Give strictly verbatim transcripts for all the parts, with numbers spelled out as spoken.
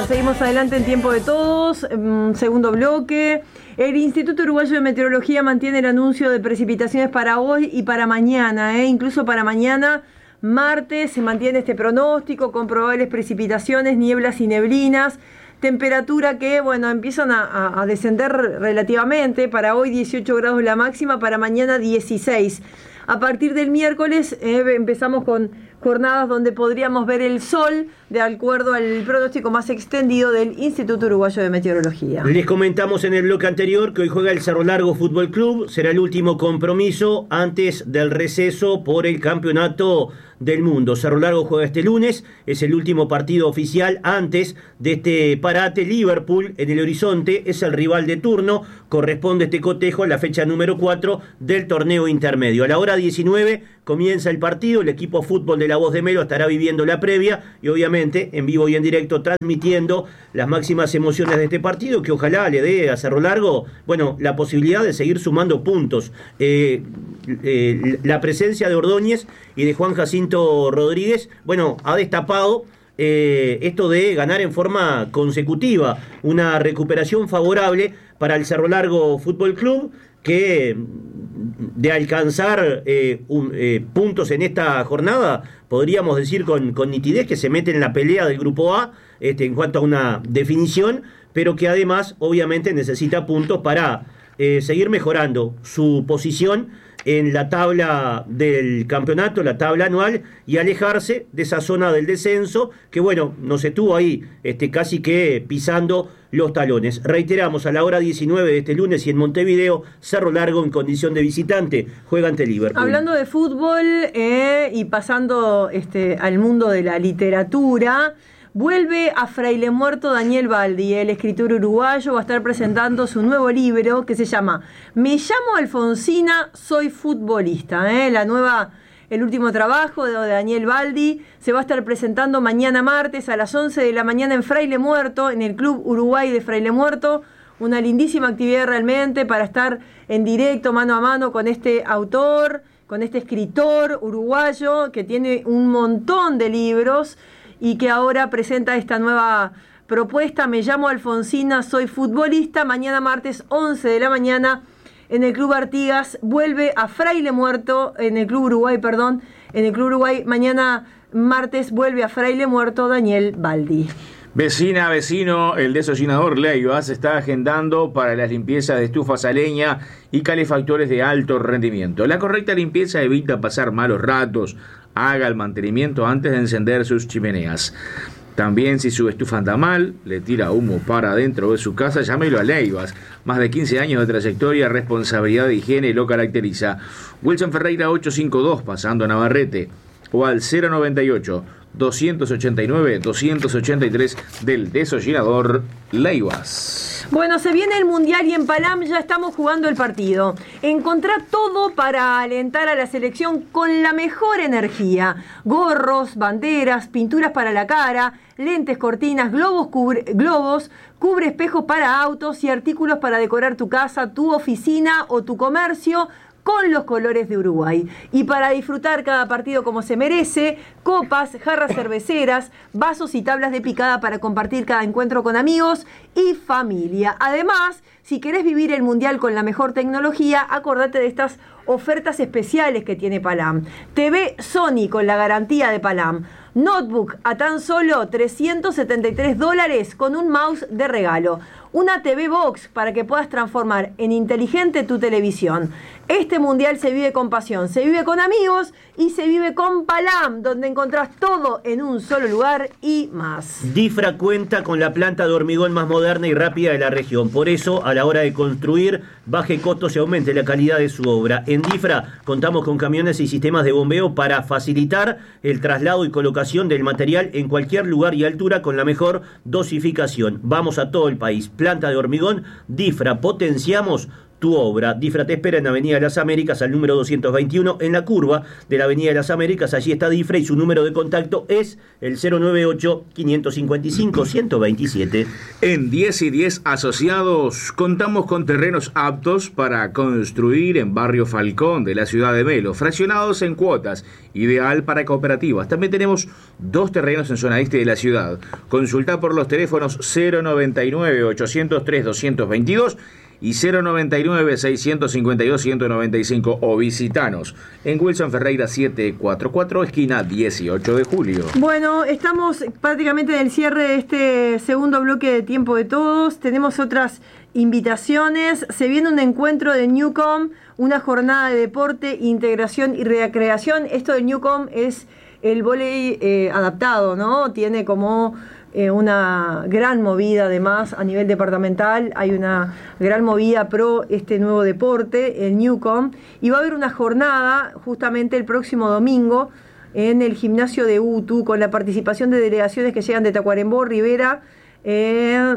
seguimos adelante en Tiempo de Todos, segundo bloque. El Instituto Uruguayo de Meteorología mantiene el anuncio de precipitaciones para hoy y para mañana, ¿eh? Incluso para mañana, martes, se mantiene este pronóstico con probables precipitaciones, nieblas y neblinas. Temperatura que, bueno, empiezan a, a, a descender relativamente. Para hoy dieciocho grados la máxima, para mañana dieciséis. A partir del miércoles eh, empezamos con jornadas donde podríamos ver el sol, de acuerdo al pronóstico más extendido del Instituto Uruguayo de Meteorología. Les comentamos en el bloque anterior que hoy juega el Cerro Largo Fútbol Club. Será el último compromiso antes del receso por el Campeonato del Mundo. Cerro Largo juega este lunes, es el último partido oficial antes de este parate. Liverpool en el horizonte es el rival de turno, corresponde este cotejo a la fecha número cuatro del torneo intermedio. A la hora diecinueve comienza el partido, el equipo fútbol de La Voz de Melo estará viviendo la previa y obviamente en vivo y en directo transmitiendo las máximas emociones de este partido, que ojalá le dé a Cerro Largo, bueno, la posibilidad de seguir sumando puntos. Eh, eh, la presencia de Ordóñez y de Juan Jacinto Rodríguez, bueno, ha destapado eh, esto de ganar en forma consecutiva, una recuperación favorable para el Cerro Largo Fútbol Club, que de alcanzar eh, un, eh, puntos en esta jornada, podríamos decir con, con nitidez que se mete en la pelea del Grupo A este, en cuanto a una definición, pero que además obviamente necesita puntos para eh, seguir mejorando su posición en la tabla del campeonato, la tabla anual, y alejarse de esa zona del descenso que, bueno, nos estuvo ahí este, casi que pisando los talones. Reiteramos, a la hora diecinueve de este lunes y en Montevideo, Cerro Largo en condición de visitante juega ante Liverpool. Hablando de fútbol eh, y pasando este, al mundo de la literatura, vuelve a Fraile Muerto Daniel Baldi, el escritor uruguayo. Va a estar presentando su nuevo libro que se llama Me llamo Alfonsina, soy futbolista. ¿eh? La nueva, el último trabajo de Daniel Baldi se va a estar presentando mañana martes a las once de la mañana en Fraile Muerto, en el Club Uruguay de Fraile Muerto. Una lindísima actividad realmente para estar en directo, mano a mano con este autor, con este escritor uruguayo que tiene un montón de libros y que ahora presenta esta nueva propuesta. Me llamo Alfonsina, soy futbolista. Mañana martes, once de la mañana, en el Club Artigas. Vuelve a Fraile Muerto, en el Club Uruguay, perdón, en el Club Uruguay. Mañana martes vuelve a Fraile Muerto Daniel Baldi. Vecina, vecino, el desollinador Leivas está agendando para las limpiezas de estufas a leña y calefactores de alto rendimiento. La correcta limpieza evita pasar malos ratos. Haga el mantenimiento antes de encender sus chimeneas. También, si su estufa anda mal, le tira humo para adentro de su casa, llámelo a Leivas. Más de quince años de trayectoria, responsabilidad de higiene lo caracteriza. Wilson Ferreira ochocientos cincuenta y dos, pasando a Navarrete, o al cero noventa y ocho, doscientos ochenta y nueve, doscientos ochenta y tres del desollinador Leivas. Bueno, se viene el Mundial y en Palam ya estamos jugando el partido. Encontrá todo para alentar a la selección con la mejor energía. Gorros, banderas, pinturas para la cara, lentes, cortinas, globos, cubre, globos, cubre espejos para autos y artículos para decorar tu casa, tu oficina o tu comercio con los colores de Uruguay. Y para disfrutar cada partido como se merece, copas, jarras cerveceras, vasos y tablas de picada para compartir cada encuentro con amigos y familia. Además, si querés vivir el Mundial con la mejor tecnología, acordate de estas ofertas especiales que tiene Palam. T V Sony con la garantía de Palam. Notebook a tan solo trescientos setenta y tres dólares con un mouse de regalo. Una T V Box para que puedas transformar en inteligente tu televisión. Este Mundial se vive con pasión, se vive con amigos y se vive con Palam, donde encontrás todo en un solo lugar y más. Difra cuenta con la planta de hormigón más moderna y rápida de la región. Por eso, a la hora de construir, baje costos y aumente la calidad de su obra. En Difra contamos con camiones y sistemas de bombeo para facilitar el traslado y colocación del material en cualquier lugar y altura con la mejor dosificación. Vamos a todo el país. Planta de hormigón Difra. Potenciamos tu obra. Difra te espera en Avenida de las Américas, al número doscientos veintiuno, en la curva de la Avenida de las Américas. Allí está Difra y su número de contacto es el cero nueve ocho, cinco cinco cinco, uno dos siete. En diez y diez Asociados contamos con terrenos aptos para construir en Barrio Falcón de la ciudad de Melo, fraccionados en cuotas, ideal para cooperativas. También tenemos dos terrenos en zona este de la ciudad. Consulta por los teléfonos cero noventa y nueve, ochocientos tres, doscientos veintidós y cero noventa y nueve, seiscientos cincuenta y dos, ciento noventa y cinco, o visitanos en Wilson Ferreira setecientos cuarenta y cuatro, esquina dieciocho de julio. Bueno, estamos prácticamente en el cierre de este segundo bloque de Tiempo de Todos. Tenemos otras invitaciones. Se viene un encuentro de Newcom, una jornada de deporte, integración y recreación. Esto de Newcom es el vóley eh, adaptado, ¿no? Tiene como Eh, una gran movida además a nivel departamental, hay una gran movida pro este nuevo deporte, el Newcom, y va a haber una jornada justamente el próximo domingo en el gimnasio de U T U con la participación de delegaciones que llegan de Tacuarembó, Rivera eh,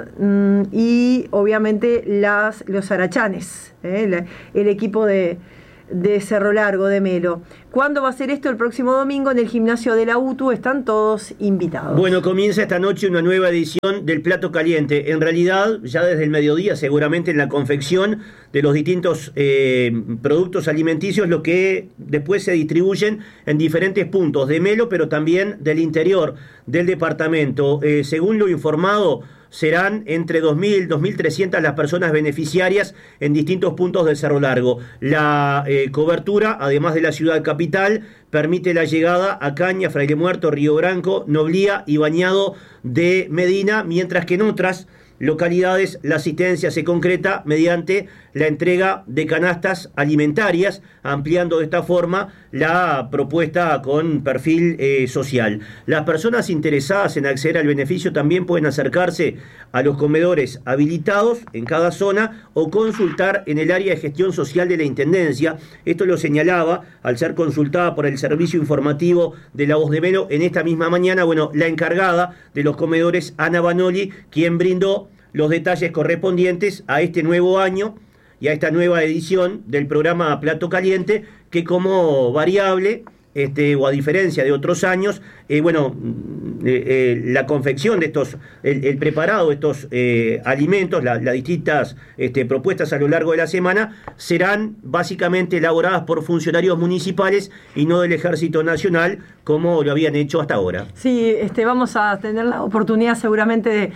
y obviamente las, los Arachanes, eh, la, el equipo de de Cerro Largo, de Melo. ¿Cuándo va a ser esto? El próximo domingo en el gimnasio de la U T U. Están todos invitados. Bueno, comienza esta noche una nueva edición del Plato Caliente. En realidad, ya desde el mediodía, seguramente en la confección de los distintos eh, productos alimenticios, lo que después se distribuyen en diferentes puntos de Melo, pero también del interior del departamento. Eh, según lo informado, serán entre dos mil, dos mil trescientas las personas beneficiarias en distintos puntos de Cerro Largo. La eh, cobertura, además de la ciudad capital, permite la llegada a Caña, Fraile Muerto, Río Branco, Noblía y Bañado de Medina, mientras que en otras localidades la asistencia se concreta mediante la entrega de canastas alimentarias, ampliando de esta forma la propuesta con perfil eh, social. Las personas interesadas en acceder al beneficio también pueden acercarse a los comedores habilitados en cada zona o consultar en el área de gestión social de la Intendencia. Esto lo señalaba al ser consultada por el servicio informativo de La Voz de Melo en esta misma mañana, bueno, la encargada de los comedores, Ana Banoli, quien brindó los detalles correspondientes a este nuevo año y a esta nueva edición del programa Plato Caliente, que como variable, este, o a diferencia de otros años, eh, bueno, eh, eh, la confección de estos, el, el preparado de estos eh, alimentos, la, las distintas este, propuestas a lo largo de la semana, serán básicamente elaboradas por funcionarios municipales y no del Ejército Nacional, como lo habían hecho hasta ahora. Sí, este, vamos a tener la oportunidad seguramente de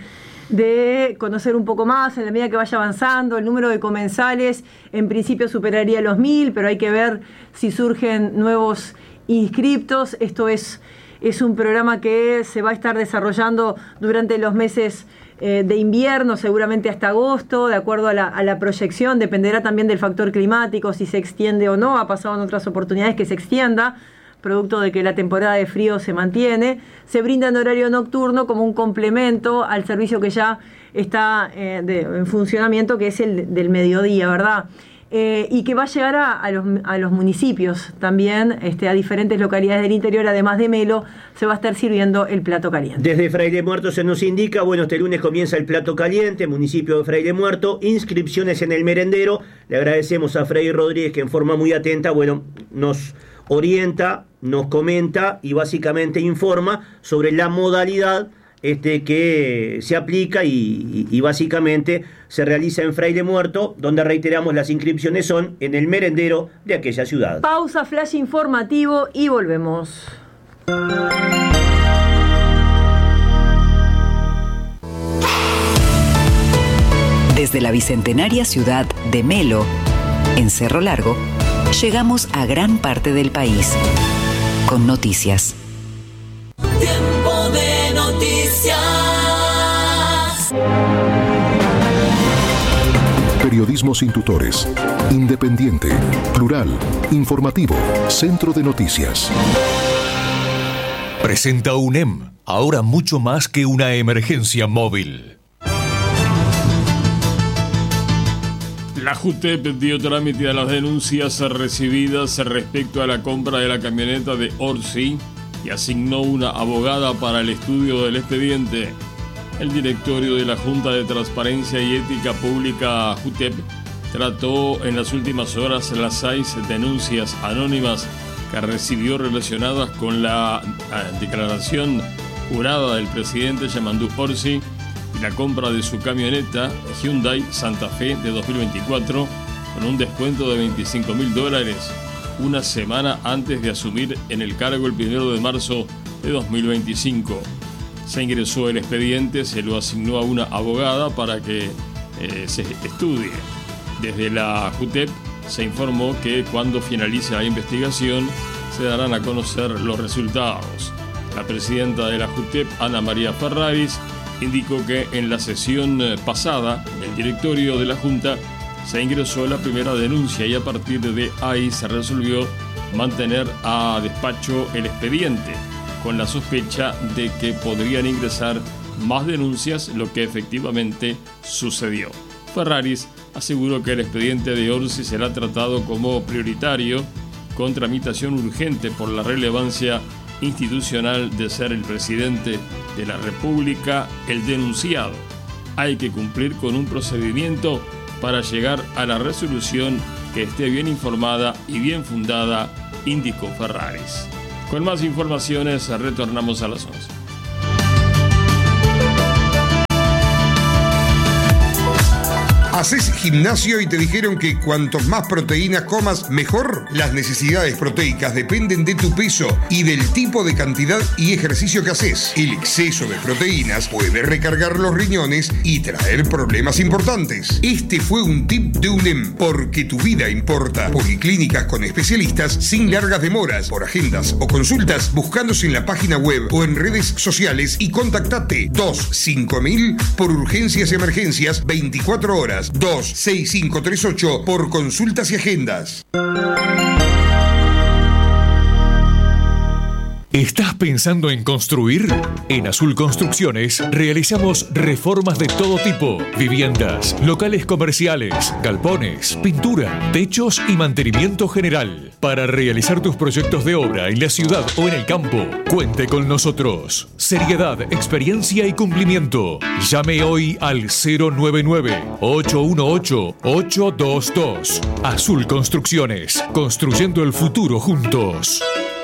de conocer un poco más en la medida que vaya avanzando. El número de comensales en principio superaría los mil, pero hay que ver si surgen nuevos inscriptos. Esto es, es un programa que se va a estar desarrollando durante los meses eh, de invierno, seguramente hasta agosto, de acuerdo a la, a la proyección. Dependerá también del factor climático, si se extiende o no. Ha pasado en otras oportunidades que se extienda, producto de que la temporada de frío se mantiene. Se brinda en horario nocturno como un complemento al servicio que ya está eh, de, en funcionamiento, que es el del mediodía, ¿verdad? Eh, y que va a llegar a, a, los, a los municipios también, este, a diferentes localidades del interior, además de Melo, se va a estar sirviendo el plato caliente. Desde Fraile Muerto se nos indica, bueno, este lunes comienza el plato caliente, municipio de Fraile Muerto, inscripciones en el merendero. Le agradecemos a Freddy Rodríguez, que en forma muy atenta, bueno, nos orienta, nos comenta y básicamente informa sobre la modalidad este, que se aplica y, y, y básicamente se realiza en Fraile Muerto, donde reiteramos las inscripciones son en el merendero de aquella ciudad. Pausa, flash informativo y volvemos. Desde la bicentenaria ciudad de Melo, en Cerro Largo, llegamos a gran parte del país con noticias. Tiempo de noticias. Periodismo sin tutores, independiente, plural, informativo, Centro de Noticias. Presenta U N E M, ahora mucho más que una emergencia móvil. La JUTEP dio trámite a las denuncias recibidas respecto a la compra de la camioneta de Orsi y asignó una abogada para el estudio del expediente. El directorio de la Junta de Transparencia y Ética Pública JUTEP trató en las últimas horas las seis denuncias anónimas que recibió relacionadas con la declaración jurada del presidente Yamandu Orsi y la compra de su camioneta Hyundai Santa Fe de dos mil veinticuatro con un descuento de veinticinco mil dólares una semana antes de asumir en el cargo el primero de marzo de dos mil veinticinco. Se ingresó el expediente, se lo asignó a una abogada para que eh, se estudie. Desde la JUTEP se informó que cuando finalice la investigación se darán a conocer los resultados. La presidenta de la JUTEP, Ana María Ferraris, indicó que en la sesión pasada del directorio de la Junta se ingresó la primera denuncia y a partir de ahí se resolvió mantener a despacho el expediente, con la sospecha de que podrían ingresar más denuncias, lo que efectivamente sucedió. Ferraris aseguró que el expediente de Orsi será tratado como prioritario, con tramitación urgente por la relevancia institucional de ser el presidente de la República el denunciado. Hay que cumplir con un procedimiento para llegar a la resolución que esté bien informada y bien fundada, indicó Ferraris. Con más informaciones retornamos a las once. ¿Haces gimnasio y te dijeron que cuantos más proteínas comas, mejor? Las necesidades proteicas dependen de tu peso y del tipo de cantidad y ejercicio que haces. El exceso de proteínas puede recargar los riñones y traer problemas importantes. Este fue un tip de U N E M, porque tu vida importa. Policlínicas con especialistas sin largas demoras. Por agendas o consultas, buscanos en la página web o en redes sociales y contactate dos cinco mil por urgencias y emergencias veinticuatro horas. dos seis cinco tres ocho por consultas y agendas. ¿Estás pensando en construir? En Azul Construcciones realizamos reformas de todo tipo: viviendas, locales comerciales, galpones, pintura, techos y mantenimiento general. Para realizar tus proyectos de obra en la ciudad o en el campo, cuente con nosotros. Seriedad, experiencia y cumplimiento. Llame hoy al cero nueve nueve, ocho uno ocho, ocho dos dos. Azul Construcciones, construyendo el futuro juntos.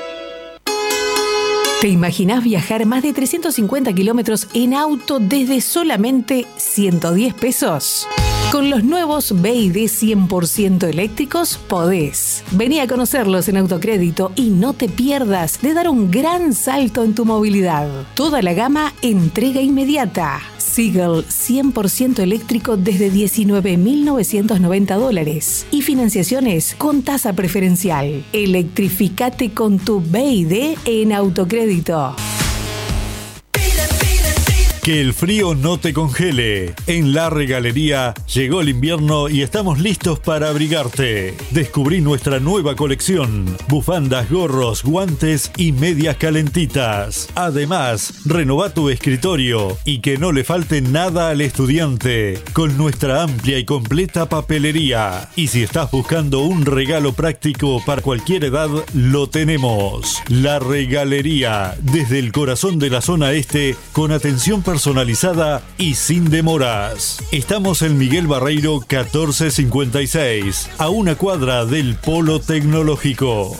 ¿Te imaginás viajar más de trescientos cincuenta kilómetros en auto desde solamente ciento diez pesos? Con los nuevos B Y D cien por ciento eléctricos podés. Vení a conocerlos en Autocrédito y no te pierdas de dar un gran salto en tu movilidad. Toda la gama entrega inmediata. Seagull cien por ciento eléctrico desde diecinueve mil novecientos noventa dólares y financiaciones con tasa preferencial. Electrificate con tu B Y D en Autocrédito. Que el frío no te congele. En La Regalería llegó el invierno y estamos listos para abrigarte. Descubrí nuestra nueva colección: bufandas, gorros, guantes y medias calentitas. Además, renová tu escritorio y que no le falte nada al estudiante con nuestra amplia y completa papelería. Y si estás buscando un regalo práctico para cualquier edad, lo tenemos. La Regalería, desde el corazón de la zona este, con atención personalizada personalizada y sin demoras. Estamos en Miguel Barreiro catorce cincuenta y seis, a una cuadra del Polo Tecnológico.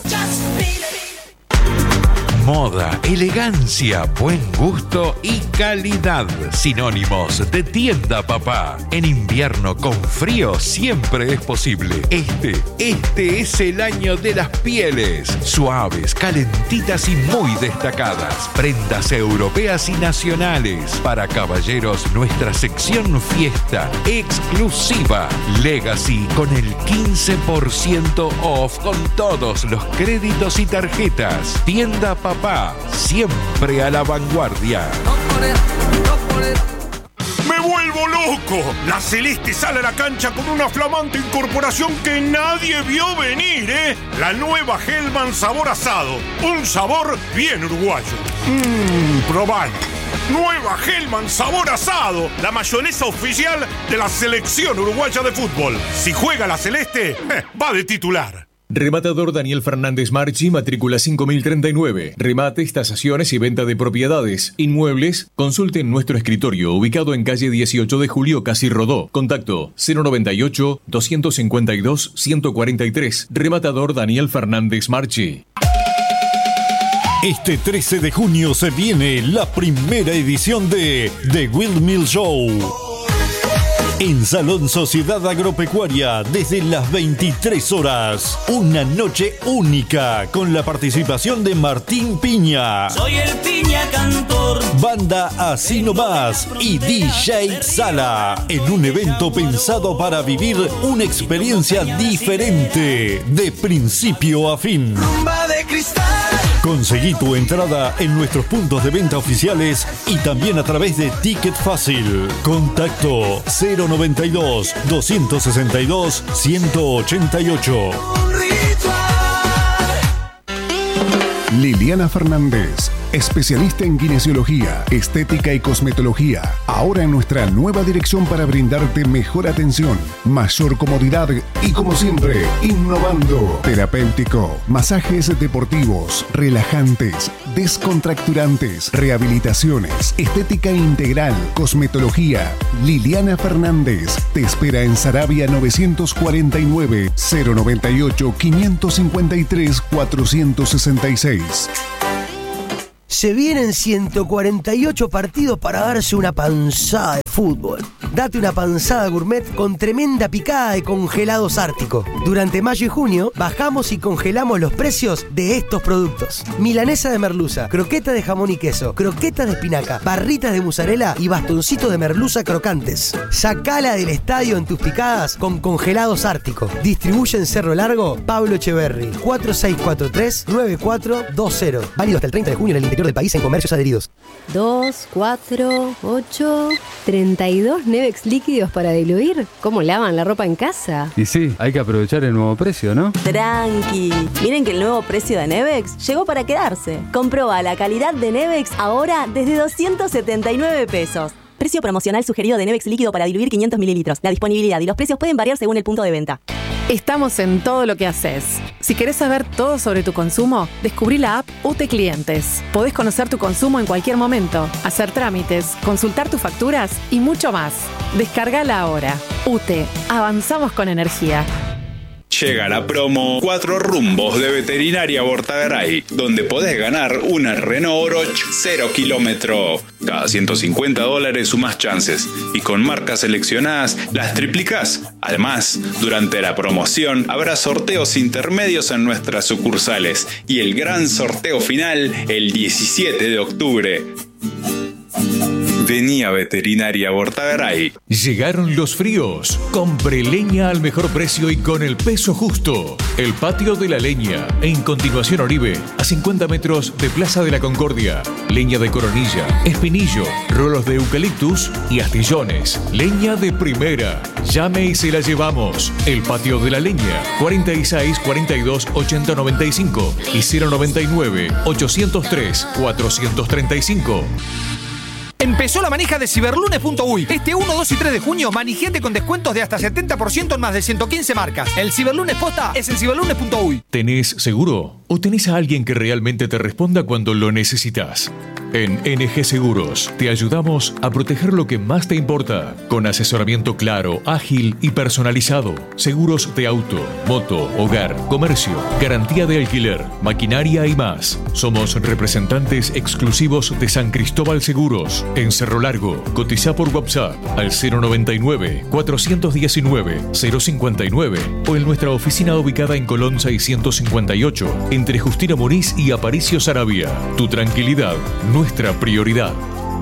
Moda, elegancia, buen gusto y calidad. Sinónimos de Tienda Papá. En invierno con frío siempre es posible. Este, este es el año de las pieles. Suaves, calentitas y muy destacadas. Prendas europeas y nacionales. Para caballeros, nuestra sección fiesta exclusiva. Legacy con el quince por ciento off con todos los créditos y tarjetas. Tienda Papá. Papá, siempre a la vanguardia. ¡Me vuelvo loco! La Celeste sale a la cancha con una flamante incorporación que nadie vio venir, ¿eh? La nueva Hellman sabor asado. Un sabor bien uruguayo. Mmm, probad. Nueva Hellman sabor asado. La mayonesa oficial de la selección uruguaya de fútbol. Si juega la Celeste, va de titular. Rematador Daniel Fernández Marchi, matrícula cinco mil treinta y nueve. Remates, tasaciones y venta de propiedades. Inmuebles, consulte en nuestro escritorio, ubicado en calle dieciocho de julio, Casi Rodó. Contacto cero noventa y ocho, doscientos cincuenta y dos, ciento cuarenta y tres. Rematador Daniel Fernández Marchi. Este trece de junio se viene la primera edición de The Windmill Show. En Salón Sociedad Agropecuaria, desde las veintitrés horas. Una noche única con la participación de Martín Piña. Soy el Piña Cantor. Banda Así No Más y D J Sala. En un evento pensado para vivir una experiencia diferente de principio a fin. Rumba de cristal. Conseguí tu entrada en nuestros puntos de venta oficiales y también a través de Ticket Fácil. Contacto cero noventa y dos, doscientos sesenta y dos, ciento ochenta y ocho. Liliana Fernández, especialista en kinesiología, estética y cosmetología. Ahora en nuestra nueva dirección para brindarte mejor atención, mayor comodidad y, como siempre, innovando. Terapéutico, masajes deportivos, relajantes, descontracturantes, rehabilitaciones, estética integral, cosmetología. Liliana Fernández te espera en Saravia novecientos cuarenta y nueve, cero noventa y ocho, quinientos cincuenta y tres, cuatrocientos sesenta y seis. Se vienen ciento cuarenta y ocho partidos para darse una panzada de fútbol. Date una panzada gourmet con tremenda picada de congelados Ártico. Durante mayo y junio bajamos y congelamos los precios de estos productos. Milanesa de merluza, croqueta de jamón y queso, croqueta de espinaca, barritas de mozzarella y bastoncitos de merluza crocantes. Sacala del estadio en tus picadas con congelados Ártico. Distribuye en Cerro Largo, Pablo Echeverry, cuatro seis cuatro tres, nueve cuatro dos cero. Válido hasta el treinta de junio en el interior del país en comercios adheridos. dos, cuatro, ocho, treinta y dos Nevex líquidos para diluir. ¿Cómo lavan la ropa en casa? Y sí, hay que aprovechar el nuevo precio, ¿no? Tranqui. Miren que el nuevo precio de Nevex llegó para quedarse. Comproba la calidad de Nevex ahora desde doscientos setenta y nueve pesos. Precio promocional sugerido de Nevex líquido para diluir quinientos mililitros. La disponibilidad y los precios pueden variar según el punto de venta. Estamos en todo lo que haces. Si querés saber todo sobre tu consumo, descubrí la app U T E Clientes. Podés conocer tu consumo en cualquier momento, hacer trámites, consultar tus facturas y mucho más. Descargala ahora. U T E. Avanzamos con energía. Llega la promo Cuatro Rumbos de Veterinaria Bortagaray, donde podés ganar una Renault Oroch cero kilómetro. Cada ciento cincuenta dólares sumás chances y con marcas seleccionadas las triplicás. Además, durante la promoción habrá sorteos intermedios en nuestras sucursales y el gran sorteo final el diecisiete de octubre. Vení a Veterinaria Bortagaray. Llegaron los fríos. Compre leña al mejor precio y con el peso justo. El Patio de la Leña. En continuación Oribe, a cincuenta metros de Plaza de la Concordia. Leña de coronilla, espinillo, rolos de eucaliptus y astillones. Leña de primera. Llame y se la llevamos. El Patio de la Leña. cuarenta y seis, cuarenta y dos, ochenta, noventa y cinco y cero noventa y nueve, ochocientos tres, cuatrocientos treinta y cinco. Empezó la manija de ciberlunes punto uy. Este uno, dos y tres de junio, manijete con descuentos de hasta setenta por ciento en más de ciento quince marcas. El ciberlunes posta es en ciberlunes punto uy. ¿Tenés seguro? ¿O tenés a alguien que realmente te responda cuando lo necesitas? En N G Seguros te ayudamos a proteger lo que más te importa, con asesoramiento claro, ágil y personalizado. Seguros de auto, moto, hogar, comercio, garantía de alquiler, maquinaria y más. Somos representantes exclusivos de San Cristóbal Seguros, en Cerro Largo. Cotiza por WhatsApp al cero noventa y nueve, cuatrocientos diecinueve, cero cincuenta y nueve o en nuestra oficina ubicada en Colón seiscientos cincuenta y ocho, entre Justino Moniz y Aparicio Saravia. Tu tranquilidad, nuestra prioridad.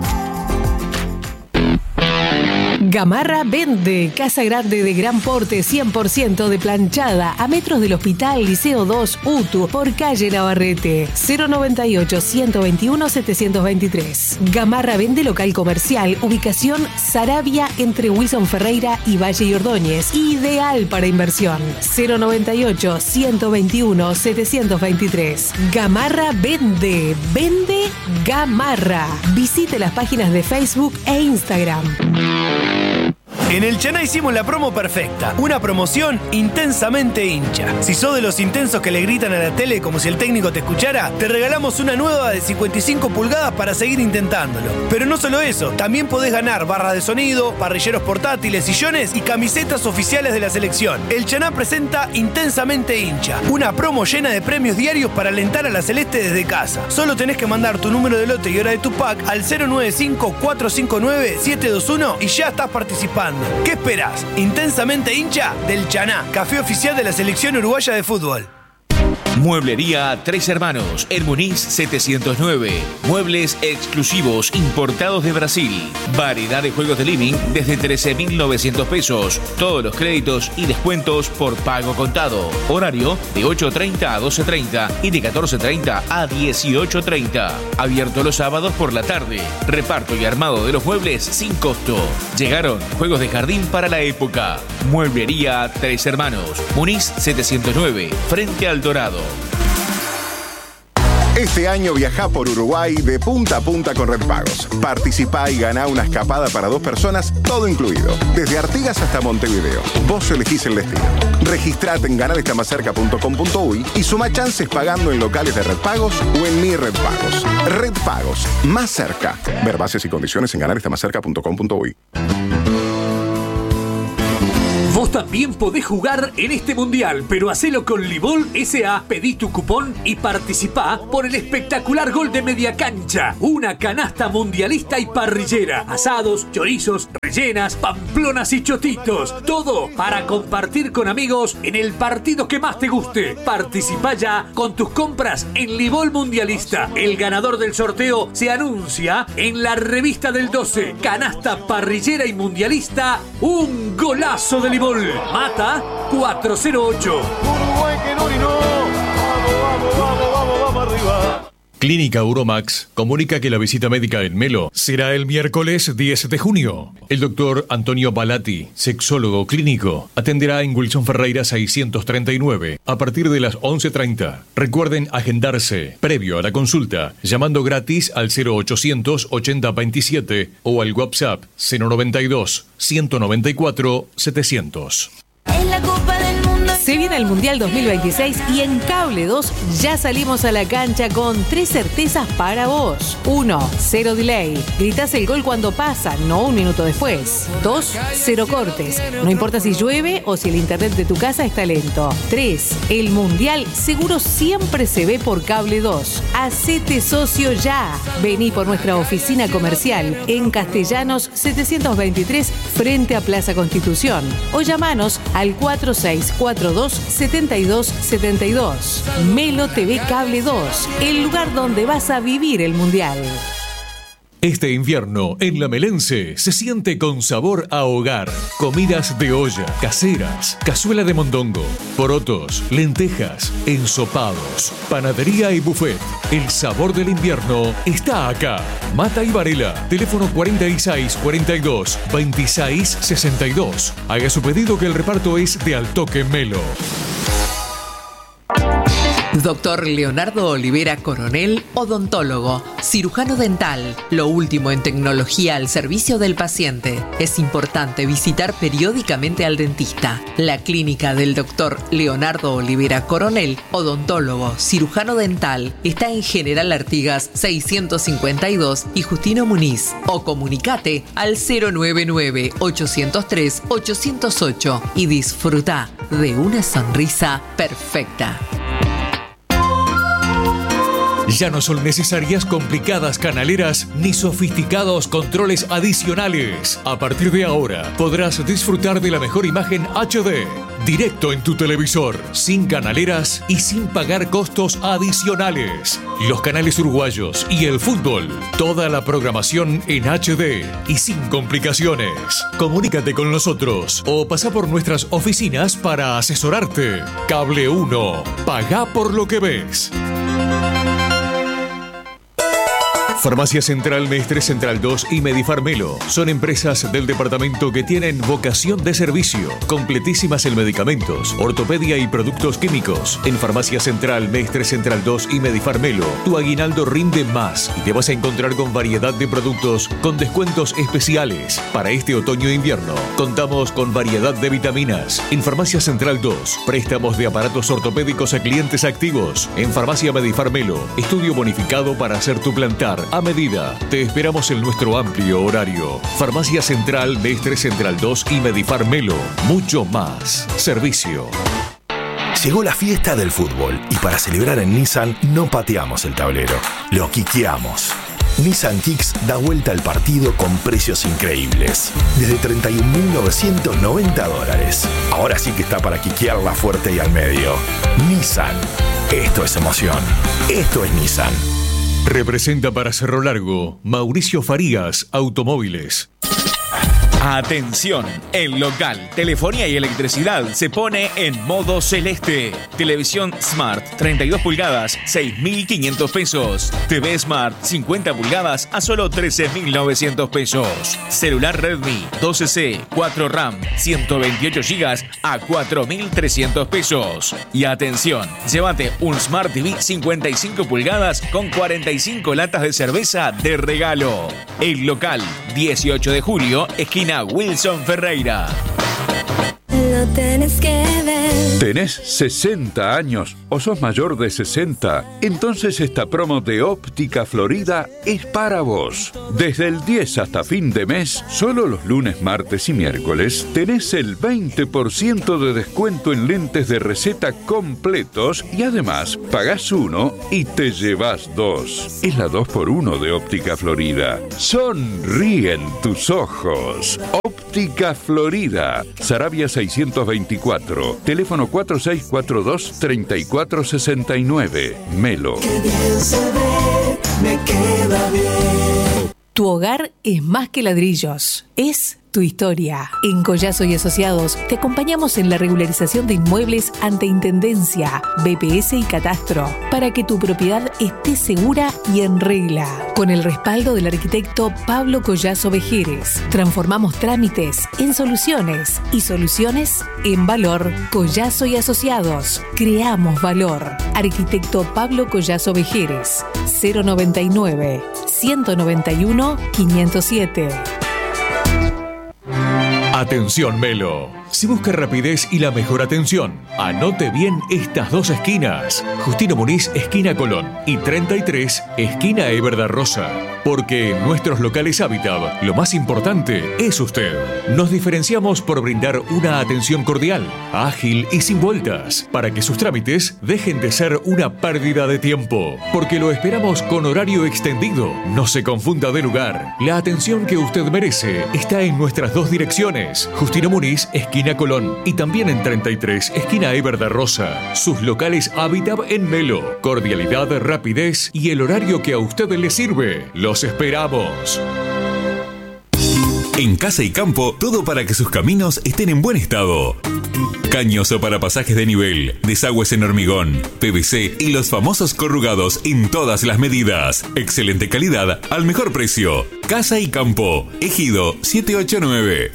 Gamarra vende. Casa grande de gran porte, cien por ciento de planchada, a metros del Hospital Liceo dos Utu, por calle Navarrete. cero noventa y ocho, ciento veintiuno, setecientos veintitrés. Gamarra vende local comercial, ubicación Saravia entre Wilson Ferreira y Valle y Ordóñez. Ideal para inversión. cero noventa y ocho, ciento veintiuno, setecientos veintitrés. Gamarra vende. Vende Gamarra. Visite las páginas de Facebook e Instagram. En el Chaná hicimos la promo perfecta. Una promoción intensamente hincha. Si sos de los intensos que le gritan a la tele como si el técnico te escuchara, te regalamos una nueva de cincuenta y cinco pulgadas para seguir intentándolo. Pero no solo eso, también podés ganar barras de sonido, parrilleros portátiles, sillones y camisetas oficiales de la selección. El Chaná presenta Intensamente hincha. Una promo llena de premios diarios para alentar a la Celeste desde casa. Solo tenés que mandar tu número de lote y hora de tu pack al cero nueve cinco, cuatro cinco nueve, siete dos uno y ya estás participando. ¿Qué esperás? Intensamente hincha del Chaná, café oficial de la selección uruguaya de fútbol. Mueblería Tres Hermanos, en Muniz setecientos nueve. Muebles exclusivos importados de Brasil. Variedad de juegos de living desde trece mil novecientos pesos. Todos los créditos y descuentos por pago contado. Horario de ocho treinta a doce treinta y de catorce treinta a dieciocho treinta. Abierto los sábados por la tarde. Reparto y armado de los muebles sin costo. Llegaron juegos de jardín para la época. Mueblería Tres Hermanos, Muniz setecientos nueve, frente al Dorado. Este año viajá por Uruguay de punta a punta con Red Pagos. Participá y ganá una escapada para dos personas, todo incluido. Desde Artigas hasta Montevideo. Vos elegís el destino. Registrate en ganar está más cerca punto com punto uy y suma chances pagando en locales de Red Pagos o en Mi Red Pagos. Red Pagos, más cerca. Ver bases y condiciones en ganar está más cerca punto com punto uy. Vos también podés jugar en este mundial, pero hacelo con Libol S A. Pedí tu cupón y participá por el espectacular gol de media cancha. Una canasta mundialista y parrillera. Asados, chorizos, rellenas, pamplonas y chotitos. Todo para compartir con amigos en el partido que más te guste. Participá ya con tus compras en Libol Mundialista. El ganador del sorteo se anuncia en la revista del doce. Canasta parrillera y mundialista. Un golazo de Libol. Mata cuatro cero ocho. Uruguay que no orinó. Vamos, vamos, vamos, vamos, vamos arriba. Clínica Uromax comunica que la visita médica en Melo será el miércoles diez de junio. El doctor Antonio Balati, sexólogo clínico, atenderá en Wilson Ferreira seiscientos treinta y nueve a partir de las once treinta. Recuerden agendarse previo a la consulta llamando gratis al cero ochocientos ochenta veintisiete o al WhatsApp cero noventa y dos ciento noventa y cuatro setecientos. En la Copa del Mundo se viene el Mundial dos mil veintiséis y en Cable dos ya salimos a la cancha con tres certezas para vos. uno. Cero delay. Gritás el gol cuando pasa, no un minuto después. dos. Cero cortes. No importa si llueve o si el internet de tu casa está lento. tres. El Mundial seguro siempre se ve por Cable dos. Hacete socio ya. Vení por nuestra oficina comercial en Castellanos setecientos veintitrés frente a Plaza Constitución o llamanos al cuatro seis cuatro dos, siete dos siete dos. Melo T V Cable dos, el lugar donde vas a vivir el Mundial. Este invierno, en La Melense, se siente con sabor a hogar. Comidas de olla, caseras, cazuela de mondongo, porotos, lentejas, ensopados, panadería y buffet. El sabor del invierno está acá. Mata y Varela, teléfono cuarenta y seis cuarenta y dos, veintiséis sesenta y dos. Haga su pedido que el reparto es de Al Toque Melo. Doctor Leonardo Olivera Coronel, odontólogo, cirujano dental, lo último en tecnología al servicio del paciente. Es importante visitar periódicamente al dentista. La clínica del doctor Leonardo Olivera Coronel, odontólogo, cirujano dental, está en General Artigas seiscientos cincuenta y dos y Justino Muniz. O comunicate al cero nueve nueve, ochocientos tres, ochocientos ocho y disfruta de una sonrisa perfecta. Ya no son necesarias complicadas canaleras ni sofisticados controles adicionales. A partir de ahora podrás disfrutar de la mejor imagen H D, directo en tu televisor, sin canaleras y sin pagar costos adicionales. Los canales uruguayos y el fútbol, toda la programación en H D y sin complicaciones. Comunícate con nosotros o pasa por nuestras oficinas para asesorarte. Cable uno, pagá por lo que ves. Farmacia Central Mestre Central dos y Medifarmelo son empresas del departamento que tienen vocación de servicio, completísimas en medicamentos, ortopedia y productos químicos. En Farmacia Central Mestre Central dos y Medifarmelo, tu aguinaldo rinde más y te vas a encontrar con variedad de productos con descuentos especiales. Para este otoño e invierno, contamos con variedad de vitaminas. En Farmacia Central dos, préstamos de aparatos ortopédicos a clientes activos. En Farmacia Medifarmelo, estudio bonificado para hacer tu plantar a medida. Te esperamos en nuestro amplio horario. Farmacia Central Mestre Central dos y Medifarmelo. Mucho más servicio. Llegó la fiesta del fútbol y para celebrar en Nissan no pateamos el tablero, lo quiqueamos. Nissan Kicks da vuelta al partido con precios increíbles. Desde treinta y un mil novecientos noventa dólares. Ahora sí que está para quiquearla fuerte y al medio. Nissan. Esto es emoción. Esto es Nissan. Representa para Cerro Largo Mauricio Farías Automóviles. Atención, el local, telefonía y electricidad se pone en modo celeste. Televisión Smart treinta y dos pulgadas, seis mil quinientos pesos. T V Smart cincuenta pulgadas a solo trece mil novecientos pesos. Celular Redmi doce C, cuatro RAM, ciento veintiocho gigas a cuatro mil trescientos pesos. Y atención, llévate un Smart T V cincuenta y cinco pulgadas con cuarenta y cinco latas de cerveza de regalo. El local, dieciocho de julio, esquina Wilson Ferreira. Lo tenés que ver. ¿Tenés sesenta años o sos mayor de sesenta? Entonces esta promo de Óptica Florida es para vos. Desde el diez hasta fin de mes, solo los lunes, martes y miércoles, tenés el veinte por ciento de descuento en lentes de receta completos y además pagás uno y te llevas dos. Es la dos por uno de Óptica Florida. Sonríen tus ojos. Óptica Florida. Sarabia seiscientos veinticuatro. Teléfono cuatro seis cuatro dos, tres cuatro seis nueve. Melo. Qué bien se ve, me queda bien. Tu hogar es más que ladrillos, es tu historia. En Collazo y Asociados te acompañamos en la regularización de inmuebles ante Intendencia, B P S y Catastro, para que tu propiedad esté segura y en regla. Con el respaldo del arquitecto Pablo Collazo Vejeres, transformamos trámites en soluciones y soluciones en valor. Collazo y Asociados, creamos valor. Arquitecto Pablo Collazo Vejeres, cero noventa y nueve, ciento noventa y uno, quinientos siete. Atención Melo. Si busca rapidez y la mejor atención, anote bien estas dos esquinas. Justino Muniz, esquina Colón, y treinta y tres, esquina Eber da Rosa. Porque en nuestros locales Habitat, lo más importante es usted. Nos diferenciamos por brindar una atención cordial, ágil y sin vueltas, para que sus trámites dejen de ser una pérdida de tiempo. Porque lo esperamos con horario extendido. No se confunda de lugar. La atención que usted merece está en nuestras dos direcciones. Justino Muniz, esquina Colón, y también en treinta y tres, esquina Eber da Rosa. Sus locales Habitat en Melo. Cordialidad, rapidez y el horario que a usted le sirve. Los esperamos. En Casa y Campo, todo para que sus caminos estén en buen estado. Caños para pasajes de nivel, desagües en hormigón, P V C y los famosos corrugados en todas las medidas. Excelente calidad al mejor precio. Casa y Campo, Ejido siete ocho nueve.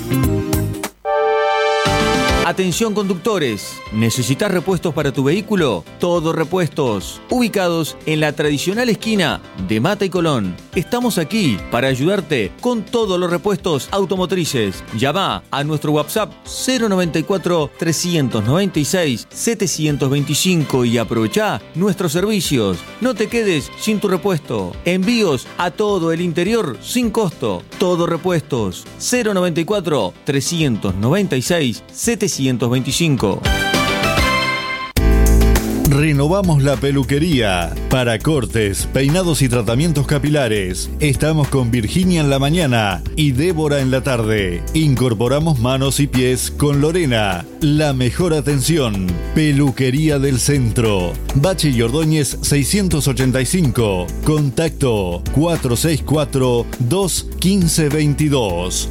Atención conductores, ¿necesitas repuestos para tu vehículo? Todo Repuestos, ubicados en la tradicional esquina de Mata y Colón. Estamos aquí para ayudarte con todos los repuestos automotrices. Llama a nuestro WhatsApp cero noventa y cuatro, trescientos noventa y seis, setecientos veinticinco y aprovecha nuestros servicios. No te quedes sin tu repuesto. Envíos a todo el interior sin costo. Todo Repuestos, cero noventa y cuatro, trescientos noventa y seis, setecientos veinticinco. Renovamos la peluquería para cortes, peinados y tratamientos capilares. Estamos con Virginia en la mañana y Débora en la tarde. Incorporamos manos y pies con Lorena. La mejor atención. Peluquería del Centro. Bache y Ordóñez seiscientos ochenta y cinco. Contacto cuatro seis cuatro, dos uno cinco dos dos.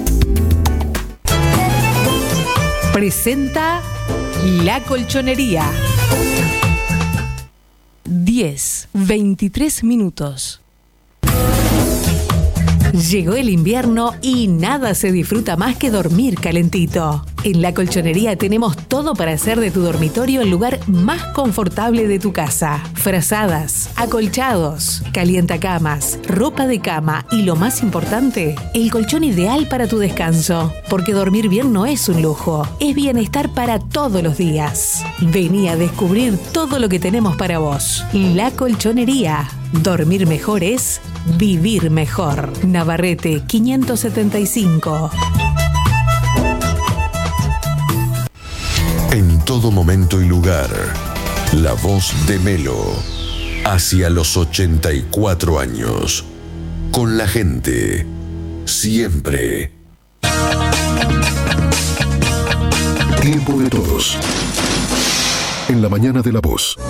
Presenta La Colchonería. diez, veintitrés minutos. Llegó el invierno y nada se disfruta más que dormir calentito. En La Colchonería tenemos todo para hacer de tu dormitorio el lugar más confortable de tu casa. Frazadas, acolchados, calientacamas, ropa de cama y lo más importante, el colchón ideal para tu descanso. Porque dormir bien no es un lujo, es bienestar para todos los días. Vení a descubrir todo lo que tenemos para vos. La Colchonería. Dormir mejor es vivir mejor. Navarrete quinientos setenta y cinco. En todo momento y lugar, la voz de Melo, hacia los ochenta y cuatro años, con la gente, siempre. Tiempo de todos. En la mañana de La Voz.